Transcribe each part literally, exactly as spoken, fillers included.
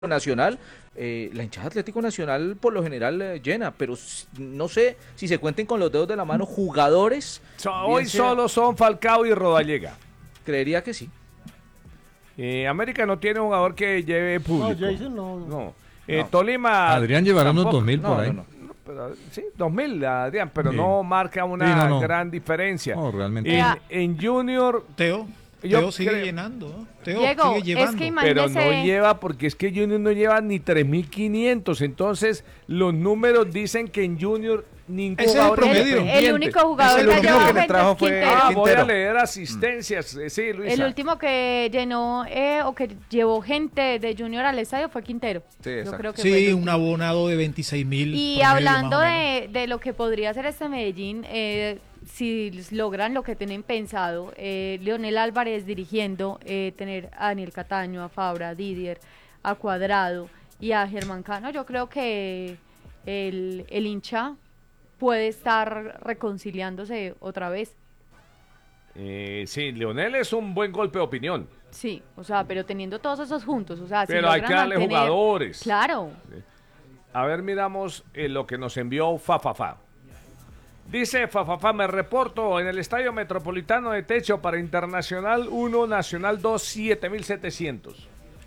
Nacional, eh, la hinchada Atlético Nacional por lo general eh, llena, pero s- no sé si se cuenten con los dedos de la mano jugadores. So- bien hoy sea- solo son Falcao y Rodallega. Creería que sí. Eh, América no tiene un jugador que lleve No, público. Jason no. No. Eh, No. Tolima. Adrián llevará unos tampoco. dos mil No, por no, ahí. no. No, pero, sí, dos mil, Adrián, pero Sí. no marca una Sí, no, no. gran diferencia. No, realmente. En, Vea. en Junior, Teo, Yo Teo sigue creo- llenando, ¿no? Teo Diego, sigue es llevando. que pero no imagínese. lleva, porque es que Junior no lleva ni tres mil quinientos. Entonces, los números dicen que en Junior ningún Ese es el jugador el, promedio. independiente. el único jugador Ese es que el ha único llevado que le gente trajo es fue- Quintero. Ah, voy a Quintero. leer asistencias. eh, Sí, Luisa. El último que llenó eh, o que llevó gente de Junior al estadio fue Quintero. Sí, Yo exacto. creo que fue el Sí, último. un abonado de veintiséis mil. Y hablando de, de lo que podría hacer este Medellín, eh, si logran lo que tienen pensado, eh, Leonel Álvarez dirigiendo, eh, tener a Daniel Cataño, a Fabra, a Didier, a Cuadrado y a Germán Cano, yo creo que el, el hincha puede estar reconciliándose otra vez. Eh, sí, Leonel es un buen golpe de opinión. Sí, o sea, pero teniendo todos esos juntos, o sea, si Pero hay logran que darle mantener- jugadores. Claro. A ver, miramos eh, lo que nos envió Fafafa. Dice Fafafa, me reporto en el Estadio Metropolitano de Techo para Internacional uno, Nacional dos, siete mil setecientos.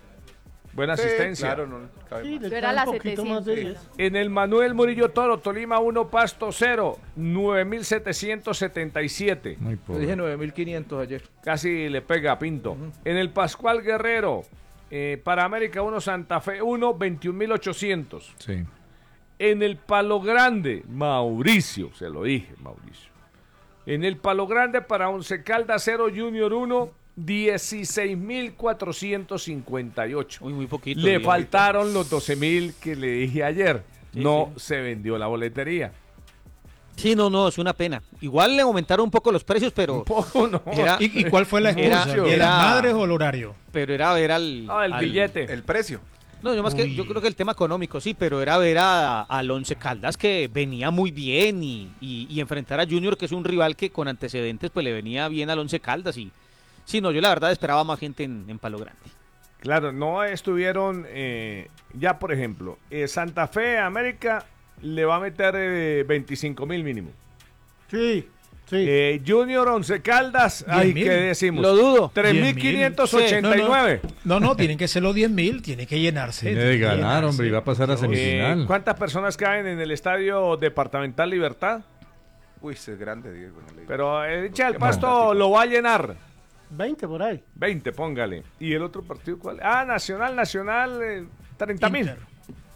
Buena Sí, asistencia. claro, no cabe Sí, más. le Yo era cae la un poquito más de setecientos. diez. En el Manuel Murillo Toro, Tolima uno, Pasto cero, nueve mil setecientos setenta y siete. Muy Yo pobre. dije nueve mil quinientos ayer. Casi le pega a Pinto. En el Pascual Guerrero, eh, para América uno, Santa Fe uno, veintiún mil ochocientos. Sí. En el Palo Grande, Mauricio, se lo dije, Mauricio. En el Palo Grande para Once Caldas cero, Junior uno, dieciséis mil cuatrocientos cincuenta y ocho. Uy, muy poquito. Le Diego. faltaron los doce mil que le dije ayer. Sí, no sí. se vendió la boletería. Sí, no, no, es una pena. Igual le aumentaron un poco los precios, pero Un poco no. era, ¿Y, y cuál fue la Era- excusa? ¿De era- las madres o el horario? pero era ver al... Ah, el al- billete. El precio. No, yo más que, Uy. yo creo que el tema económico, sí, pero era ver a, al Once Caldas que venía muy bien y, y, y enfrentar a Junior, que es un rival que con antecedentes pues le venía bien al Once Caldas y... Sí, no, yo la verdad esperaba más gente en, en Palo Grande. Claro, no estuvieron, eh, ya por ejemplo, eh, Santa Fe, América, le va a meter eh, veinticinco mil mínimo. Sí, sí. Eh, Junior Once Caldas, ay, mil. ¿qué decimos? Lo dudo. tres mil quinientos ochenta y nueve. No, no, tienen que ser los diez mil, tiene que llenarse. Tiene de ganar, llenarse. hombre, y va a pasar a Yo- semifinal. Eh, ¿Cuántas personas caen en el estadio departamental Libertad? Uy, ese es grande, Diego. en el- Pero el hincha del Qué Pasto fantástico. lo va a llenar. veinte por ahí. veinte, póngale. ¿Y el otro partido cuál? Ah, Nacional, Nacional, eh, treinta mil. Inter.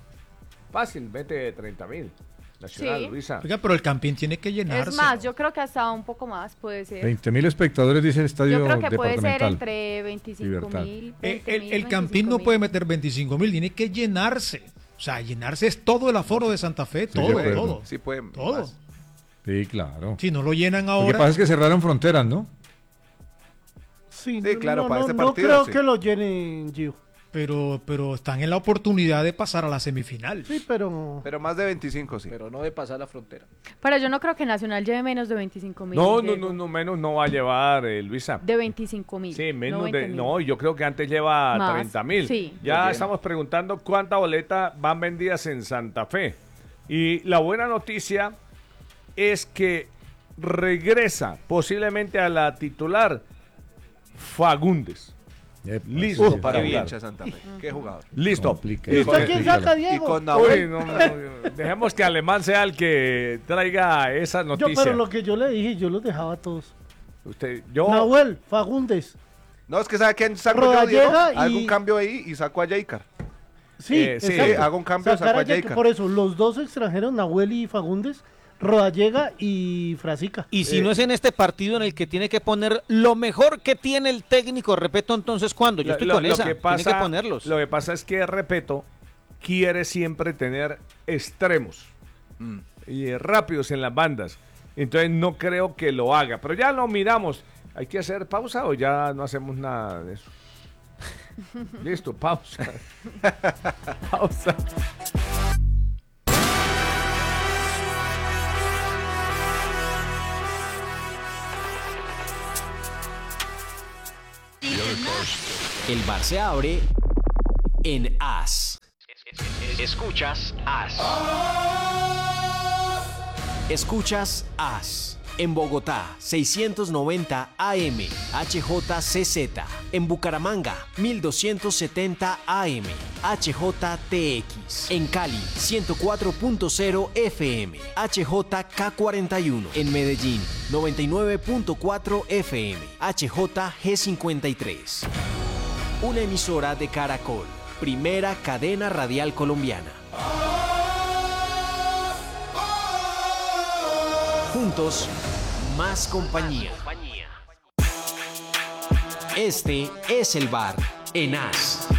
Fácil, vete treinta mil. Nacional, Sí. Luisa. Oiga, pero el Campín tiene que llenarse. Es más, ¿no? yo creo que hasta un poco más puede ser. veinte mil espectadores, dice el estadio Yo creo que puede ser departamental. entre veinticinco Libertad. mil. Eh, el, el Campín no puede meter veinticinco mil, tiene que llenarse. O sea, llenarse es todo el aforo de Santa Fe, de todo, acuerdo. todo. Sí, pueden. Todo. más. Sí, claro. Si no lo llenan Lo que ahora, pasa es que cerraron fronteras, ¿no? Sí, Sí, claro, no, para no, este no partido, creo sí. que lo llenen, Gio. pero, pero están en la oportunidad de pasar a la semifinal. Sí, pero... Pero más de veinticinco, sí. Pero no de pasar la frontera. Pero yo no creo que Nacional lleve menos de veinticinco mil. No, no, no, no, menos no va a llevar, eh, Luisa. De veinticinco mil. Sí, menos veinte de... mil. No, yo creo que antes lleva Más, treinta mil. sí. Ya Lo llena. estamos preguntando cuántas boletas van vendidas en Santa Fe. Y la buena noticia es que regresa posiblemente a la titular Fagundes. Epa, Listo sí, para Qué jugar. hincha Santa Fe. Qué jugador. Listo. Complica- Y ¿Y usted quién saca, Y Diego? con Uy, Nahuel. no, no, no, dejemos que Alemán sea el que traiga esa Yo, noticia. pero lo que yo le dije, yo los dejaba a todos. Usted, yo, Nahuel, Fagundes. No, es que ¿sabe quién saco Rodallega yo, Diego? y- Hago un cambio ahí y saco a Jaycar. Sí, Eh, sí, exacto. hago un cambio, Sacar saco a a Jacob, Jacob. por eso, los dos extranjeros, Nahuel y Fagundes, Rodallega y Frasica. Y si Eh. no es en este partido en el que tiene que poner lo mejor que tiene el técnico, repito, entonces, ¿cuándo? Yo lo, estoy lo- con lo esa, que tiene pasa, que ponerlos. Lo que pasa es que, repito, quiere siempre tener extremos Mm. y eh, rápidos en las bandas. Entonces no creo que lo haga. Pero ya lo miramos. ¿Hay que hacer pausa o ya no hacemos nada de eso? Listo, pausa. Pausa. El bar se abre en As. Escuchas As. Escuchas As. En Bogotá, seiscientos noventa A M, H J C Z. En Bucaramanga, mil doscientos setenta A M, H J T X. En Cali, ciento cuatro punto cero F M, H J K cuarenta y uno. En Medellín, noventa y nueve punto cuatro F M, H J G cincuenta y tres. Una emisora de Caracol, primera cadena radial colombiana. Juntos, más compañía. Este es el bar en As.